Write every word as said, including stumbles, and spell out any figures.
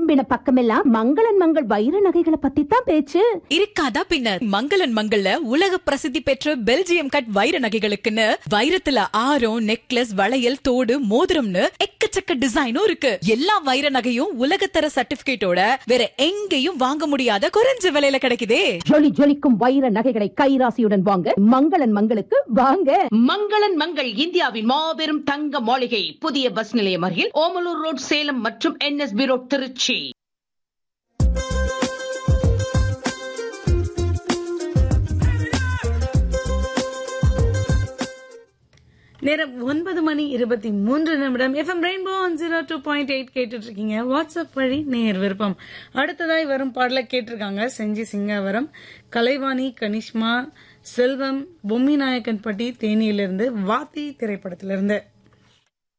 திரும்பின பக்கமெல்லாம் மங்களன் மங்கள் வைர நகைகளை பத்தி தான் பேச்சு. இருக்காதா பின்ன. மங்களன் மங்கள்ல உலக பிரசித்தி பெற்ற பெல்ஜியம் கட் வைர நகைகளுக்குன்னு வைரத்துல ஆரம், நெக்லஸ், வளையல், தோடு, மோதிரம்னு எக்கச்சக்க டிசைனும் இருக்கு. எல்லா வைர நகையும் உலகத்தர சர்டிபிகேட்டோட வேற எங்கேயும் வாங்க முடியாத குறைஞ்ச விலையில கிடைக்குதே. ஜொலி ஜொலிக்கும் வைர நகைகளை கைராசியுடன் வாங்க மங்களன் மங்களுக்கு வாங்க. மங்களன் மங்கள் இந்தியாவின் மாபெரும் தங்க மாளிகை, புதிய பஸ் நிலையம் அருகில், ஓமலூர் ரோட், சேலம் மற்றும் என்எஸ்பி ரோட், திருச்சி. நேரம் ஒன்பது மணி இருபத்தி மூன்று நிமிடம். FM rainbow zero two point eight கேட்டுட்டு இருக்கீங்க. வாட்ஸ்அப் வழி நேர் விருப்பம். அடுத்ததாய் வரும் பாடல கேட்டிருக்காங்க செஞ்சி சிங்காவரம், கலைவாணி, கனிஷ்மா, செல்வம், பொம்மி நாயக்கன்பட்டி, தேனியிலிருந்து, வாத்தி திரைப்படத்திலிருந்து.